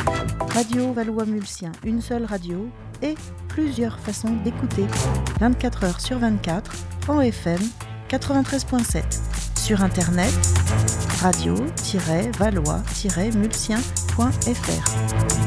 Radio Valois-Mulsien, une seule radio et plusieurs façons d'écouter. 24 heures sur 24, en FM 93.7. Sur internet, radio-valois-mulsien.fr.